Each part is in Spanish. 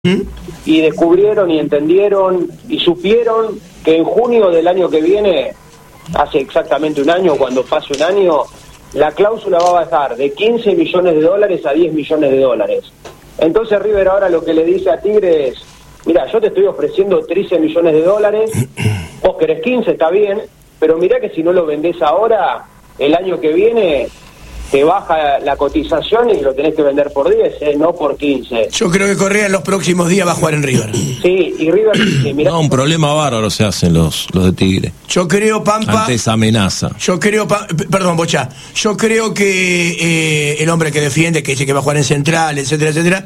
y descubrieron y entendieron y supieron que en junio del año que viene, hace exactamente un año, cuando pase un año, la cláusula va a bajar de 15 millones de dólares a 10 millones de dólares. Entonces River ahora lo que le dice a Tigre es: mira, yo te estoy ofreciendo 13 millones de dólares, vos querés 15, está bien, pero mirá que si no lo vendés ahora, el año que viene te baja la cotización y lo tenés que vender por 10, no por 15. Yo creo que Correa en los próximos días va a jugar en River. Sí, y River... Sí, mirá, no, un problema bárbaro se hacen los de Tigre. Yo creo, Pampa... Ante esa amenaza. Yo creo... Perdón, Bocha. Yo creo que el hombre que defiende, que dice que va a jugar en Central, etcétera, etcétera,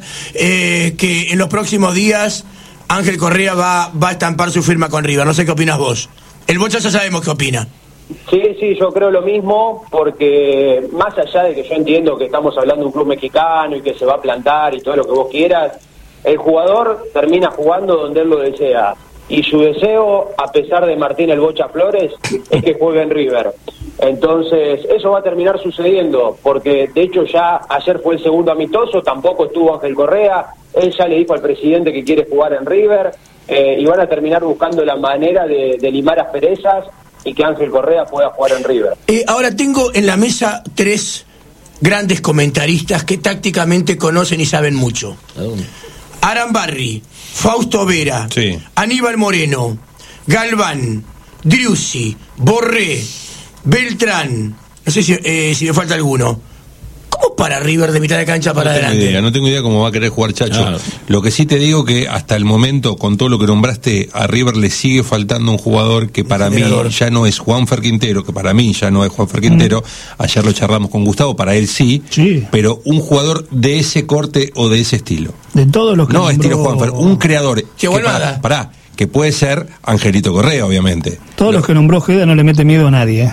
que en los próximos días Ángel Correa va a estampar su firma con River. No sé qué opinas vos. El Bocha ya sabemos qué opina. Sí, yo creo lo mismo, porque más allá de que yo entiendo que estamos hablando de un club mexicano y que se va a plantar y todo lo que vos quieras, el jugador termina jugando donde él lo desea, y su deseo, a pesar de Martín el Bocha Flores, es que juegue en River. Entonces eso va a terminar sucediendo, porque de hecho ya ayer fue el segundo amistoso, tampoco estuvo Ángel Correa, él ya le dijo al presidente que quiere jugar en River, y van a terminar buscando la manera de limar asperezas y que Ángel Correa pueda jugar en River. Ahora tengo en la mesa 3 grandes comentaristas que tácticamente conocen y saben mucho. Arambarri, Fausto Vera, sí. Aníbal Moreno, Galván, Driussi, Borré, Beltrán, no sé si me falta alguno. ¿Cómo para River de mitad de cancha para adelante? No tengo idea cómo va a querer jugar Chacho. Claro. Lo que sí te digo que hasta el momento, con todo lo que nombraste, a River le sigue faltando un jugador que para mí ya no es Juanfer Quintero, que para mí ya no es Juanfer Quintero. Ayer lo charlamos con Gustavo, para él sí, pero un jugador de ese corte o de ese estilo. De todos los que no estilo Juanfer, un creador que pará, que puede ser Angelito Correa, obviamente. Todos los que nombró Ojeda no le mete miedo a nadie,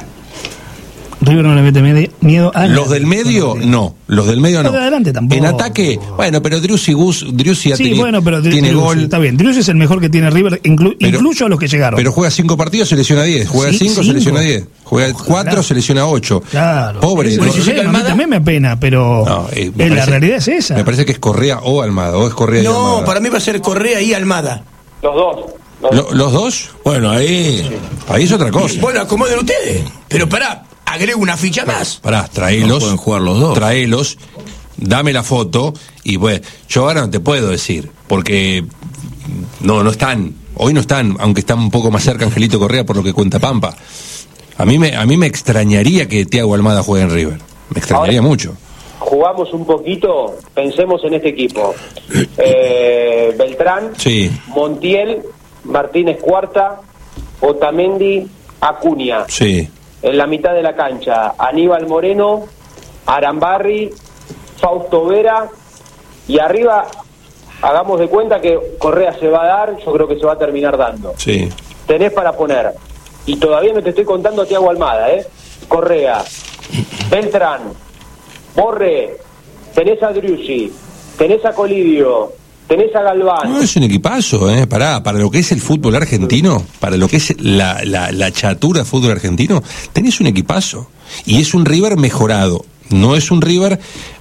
River no le mete miedo a los del medio, no. Los del medio no. Los de adelante tampoco. En ataque, bueno, pero Driussi ya tiene gol. Está bien, Driussi es el mejor que tiene River, incluso a los que llegaron. Pero juega 5 partidos, se lesiona 10. Juega 5, se lesiona 10. Juega 4, se lesiona 8. Claro. Pobre. A mí también me apena, pero no, la realidad es esa. Me parece que es Correa o Almada, o es Correa y Almada. No, para mí va a ser Correa y Almada. Los dos. ¿Los dos? Bueno, ahí es otra cosa. Bueno, acomoden ustedes. Pero pará. Agrego una ficha más. Pará, traelos. No pueden jugar los dos. Traelos, dame la foto y pues yo ahora no te puedo decir, porque no están, hoy no están, aunque están un poco más cerca Angelito Correa por lo que cuenta Pampa. A mí me extrañaría que Thiago Almada juegue en River. Me extrañaría mucho. Jugamos un poquito, pensemos en este equipo. Beltrán, sí. Montiel, Martínez Cuarta, Otamendi, Acuña. Sí. En la mitad de la cancha, Aníbal Moreno, Arambarri, Fausto Vera, y arriba, hagamos de cuenta que Correa se va a dar, yo creo que se va a terminar dando. Sí. Tenés para poner, y todavía no te estoy contando a Thiago Almada, Correa, Beltrán, Borré, tenés a Driussi, tenés a Colidio, tenés a Galván. No, es un equipazo, para lo que es el fútbol argentino, para lo que es la chatura del fútbol argentino, tenés un equipazo. Y es un River mejorado. No es un River,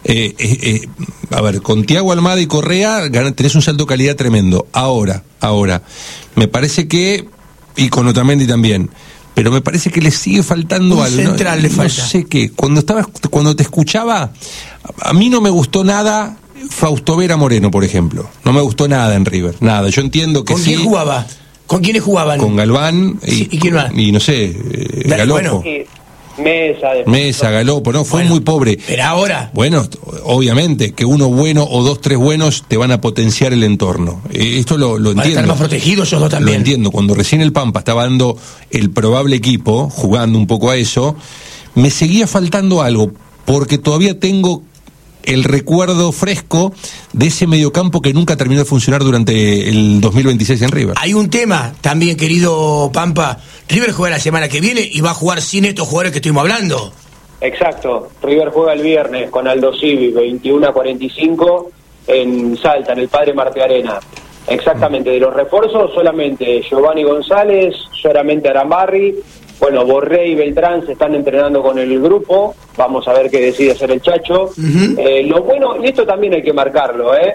a ver, con Thiago Almada y Correa tenés un salto de calidad tremendo. Ahora, me parece que, y con Otamendi también, pero me parece que le sigue faltando un algo. Central le falta. No sé qué. Cuando te escuchaba, a mí no me gustó nada Fausto Vera Moreno, por ejemplo. No me gustó nada en River, nada. Yo entiendo que ¿Con quién jugaba? ¿Con quiénes jugaban? Con Galván ¿Y quién más? Y no sé, Galopo. Mesa, Galopo, no, fue muy pobre. Pero ahora. Bueno, obviamente, que uno bueno o 2, 3 buenos te van a potenciar el entorno. Esto lo entiendo. Van a estar más protegidos ellos dos también. Lo entiendo. Cuando recién el Pampa estaba dando el probable equipo, jugando un poco a eso, me seguía faltando algo, porque todavía tengo el recuerdo fresco de ese mediocampo que nunca terminó de funcionar durante el 2026 en River. Hay un tema también, querido Pampa. River juega la semana que viene y va a jugar sin estos jugadores que estuvimos hablando. Exacto. River juega el viernes con Aldo Civi, 21:45 en Salta, en el Padre Marte Arena. Exactamente. De los refuerzos, solamente Giovanni González, solamente Arambarri. Bueno, Borré y Beltrán se están entrenando con el grupo. Vamos a ver qué decide hacer el Chacho. Lo bueno, y esto también hay que marcarlo,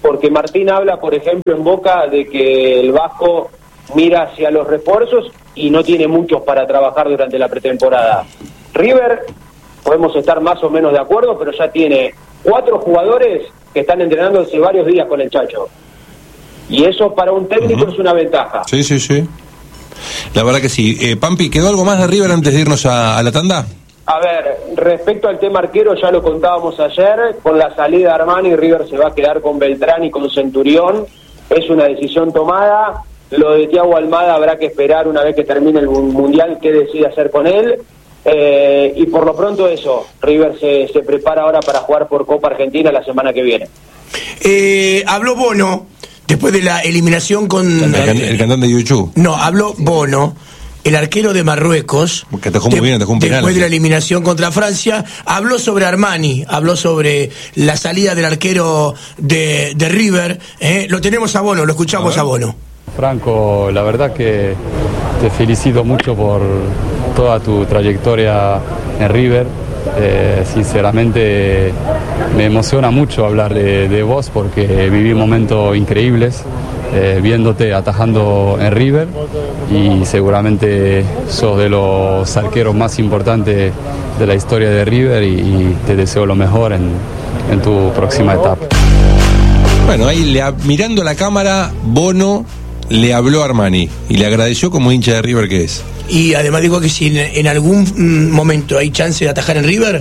porque Martín habla, por ejemplo, en Boca de que el Vasco mira hacia los refuerzos y no tiene muchos para trabajar durante la pretemporada. River, podemos estar más o menos de acuerdo, pero ya tiene 4 jugadores que están entrenando hace varios días con el Chacho. Y eso para un técnico es una ventaja. Sí, sí, sí. La verdad que sí. Pampi, ¿quedó algo más de River antes de irnos a la tanda? A ver, respecto al tema arquero, ya lo contábamos ayer, con la salida de Armani, River se va a quedar con Beltrán y con Centurión, es una decisión tomada. Lo de Thiago Almada habrá que esperar una vez que termine el Mundial qué decide hacer con él, y por lo pronto eso, River se prepara ahora para jugar por Copa Argentina la semana que viene. Habló Bono, después de la eliminación con... El cantante de YouTube. No, habló Bono, el arquero de Marruecos, que atajó muy bien, atajó un penal. Después de la eliminación contra Francia, habló sobre Armani, habló sobre la salida del arquero de River. Lo tenemos a Bono, lo escuchamos a Bono. Franco, la verdad que te felicito mucho por toda tu trayectoria en River. Sinceramente me emociona mucho hablar de vos porque viví momentos increíbles viéndote atajando en River y seguramente sos de los arqueros más importantes de la historia de River y te deseo lo mejor en tu próxima etapa. Bueno, ahí mirando la cámara, Bono le habló a Armani y le agradeció como hincha de River que es. Y además dijo que si en algún momento hay chance de atajar en River,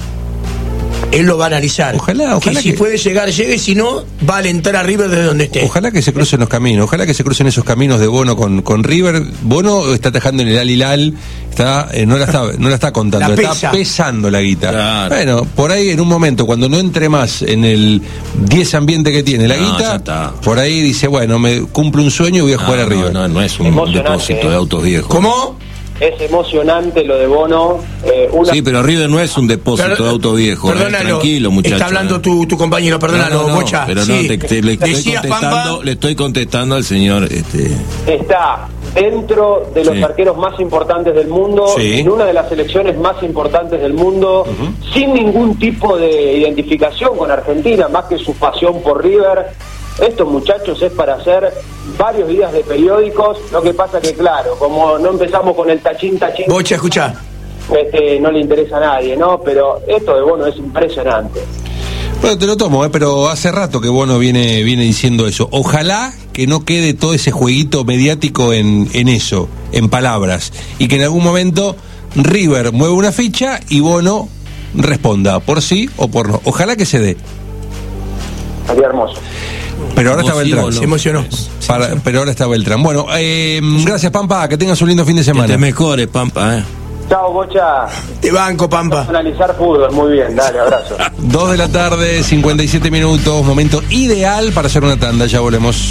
él lo va a analizar. Ojalá que si puede llegar, llegue, si no, va a alentar a River desde donde esté. Ojalá que se crucen los caminos, ojalá que se crucen esos caminos de Bono con River. Bono está atajando en el Al Hilal, no la está contando, está pesando la guita. Claro. Bueno, por ahí en un momento, cuando no entre más en el 10 ambiente que tiene la guita, por ahí dice, bueno, me cumplo un sueño y voy a jugar a River. No es un depósito de autos viejos. ¿Cómo? Es emocionante lo de Bono. Sí, pero River no es un depósito de auto viejo. Tranquilo, muchacho. Está hablando tu compañero, perdónalo, Bocha. Pero no, sí. le estoy contestando al señor. Está dentro de los arqueros más importantes del mundo, en una de las selecciones más importantes del mundo, sin ningún tipo de identificación con Argentina, más que su pasión por River. Estos muchachos es para hacer varios días de periódicos. Lo que pasa que, claro, como no empezamos con el tachín. Bocha, escuchá. No le interesa a nadie, ¿no? Pero esto de Bono es impresionante. Bueno, te lo tomo, pero hace rato que Bono viene diciendo eso. Ojalá que no quede todo ese jueguito mediático en eso, en palabras. Y que en algún momento River mueva una ficha y Bono responda por sí o por no. Ojalá que se dé. Sería hermoso. Pero ahora está Beltrán. Se emocionó. Pero ahora está Beltrán. Bueno, gracias, Pampa. Que tengas un lindo fin de semana. Que te mejores, Pampa. Chao, Bocha. Te banco, Pampa. Vamos a analizar fútbol. Muy bien, dale, abrazo. 2 de la tarde, 57 minutos. Momento ideal para hacer una tanda. Ya volvemos.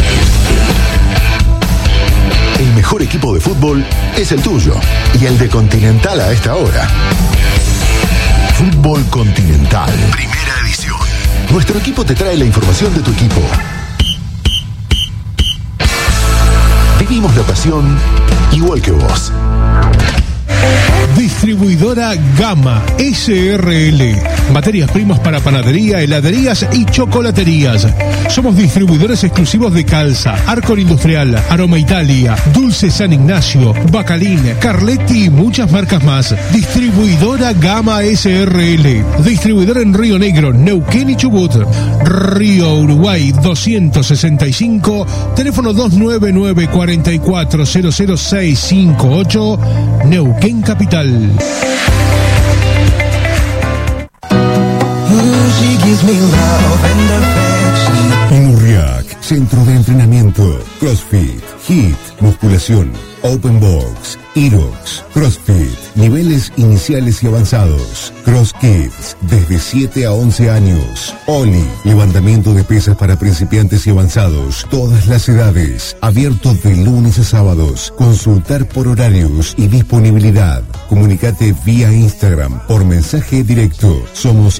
El mejor equipo de fútbol es el tuyo. Y el de Continental a esta hora. Fútbol Continental. Primera edición. Nuestro equipo te trae la información de tu equipo. Vivimos la pasión igual que vos. Distribuidora Gama SRL. Materias primas para panadería, heladerías y chocolaterías. Somos distribuidores exclusivos de Calza, Arcor Industrial, Aroma Italia, Dulce San Ignacio, Bacalín, Carletti y muchas marcas más. Distribuidora Gama SRL. Distribuidor en Río Negro, Neuquén y Chubut. Río Uruguay 265, teléfono 299-4400-658, Neuquén Capital. En Urriac, centro de entrenamiento, CrossFit, HIIT, musculación, Open Box, Irox, CrossFit, niveles iniciales y avanzados, Cross Kids, desde 7 a 11 años, Oli, levantamiento de pesas para principiantes y avanzados, todas las edades, abierto de lunes a sábados, consultar por horarios y disponibilidad, comunicate vía Instagram, por mensaje directo, somos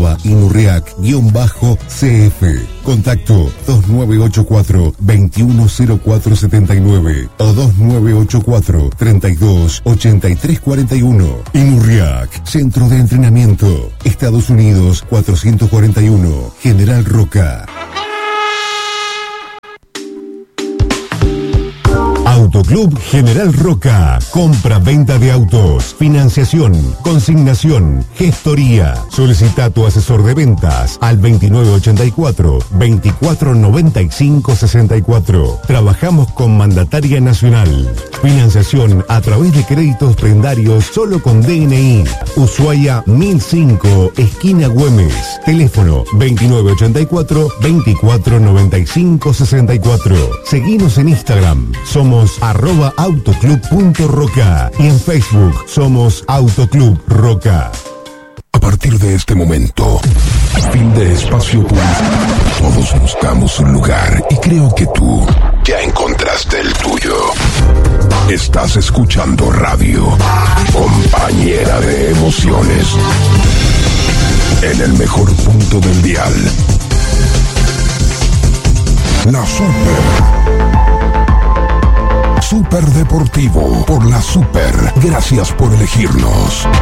@inurriac_CF, contacto 2984-210479 o 2984-328341. Inurriac, centro de entrenamiento, Estados Unidos 441, General Roca. Autoclub General Roca. Compra-venta de autos, financiación, consignación, gestoría. Solicita tu asesor de ventas al 2984-2495-64. Trabajamos con Mandataria Nacional. Financiación a través de créditos prendarios solo con DNI. Ushuaia 1005, esquina Güemes. Teléfono 2984-2495-64. Seguinos en Instagram. Somos @autoclub.roca y en Facebook somos Autoclub Roca. A partir de este momento, fin de espacio publicitario. Todos buscamos un lugar y creo que tú ya encontraste el tuyo. Estás escuchando radio, compañera de emociones, en el mejor punto del dial. La Super Deportivo por la Super. Gracias por elegirnos.